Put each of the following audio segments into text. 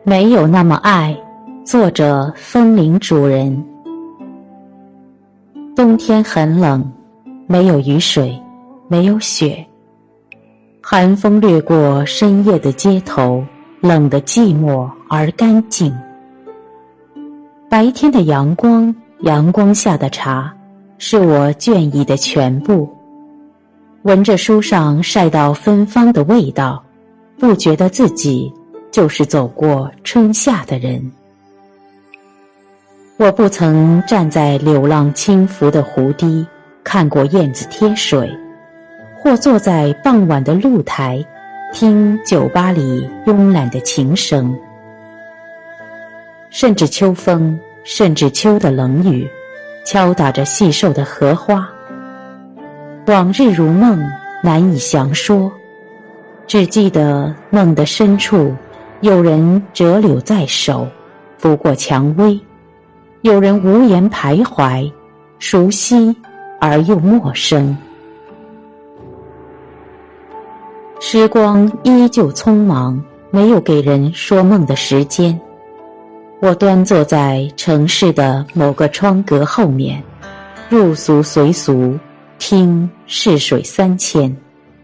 没有那么爱。作者：风铃主人。冬天很冷，没有雨水，没有雪，寒风掠过深夜的街头，冷得寂寞而干净。白天的阳光，阳光下的茶，是我倦意的全部。闻着书上晒到芬芳的味道，不觉得自己就是走过春夏的人。我不曾站在流浪轻浮的湖堤，看过燕子贴水，或坐在傍晚的露台，听酒吧里慵懒的琴声。甚至秋风，甚至秋的冷雨，敲打着细瘦的荷花。往日如梦，难以详说，只记得梦的深处，有人折柳在手，拂过蔷薇，有人无言徘徊，熟悉而又陌生。时光依旧匆忙，没有给人说梦的时间。我端坐在城市的某个窗格后面，入俗随俗，听逝水三千。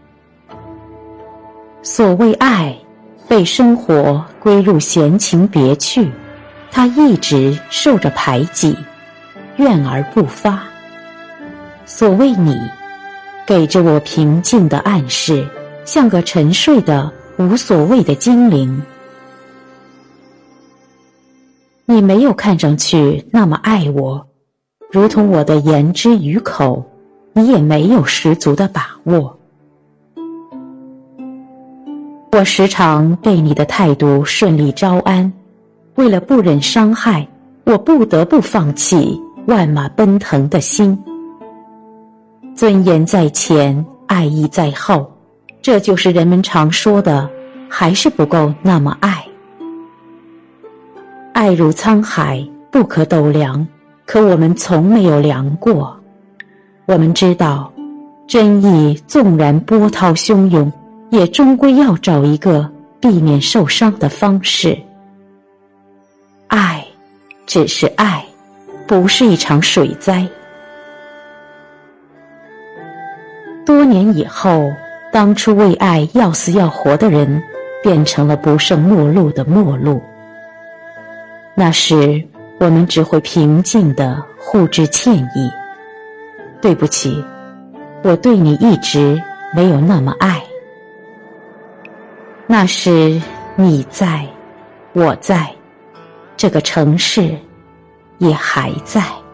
所谓爱，被生活归入闲情别趣，它一直受着排挤，怨而不发。所谓你，给着我平静的暗示，像个沉睡的无所谓的精灵。你没有看上去那么爱我，如同我的言之于口，你也没有十足的把握。我时常被你的态度顺利招安，为了不忍伤害，我不得不放弃万马奔腾的心。尊严在前，爱意在后，这就是人们常说的，还是不够那么爱。爱如沧海，不可斗量，可我们从没有量过。我们知道，真意纵然波涛汹涌，也终归要找一个避免受伤的方式。爱只是爱，不是一场水灾。多年以后，当初为爱要死要活的人，变成了不胜陌路的陌路。那时我们只会平静地互致歉意，对不起，我对你一直没有那么爱。那时你在，我在，这个城市也还在。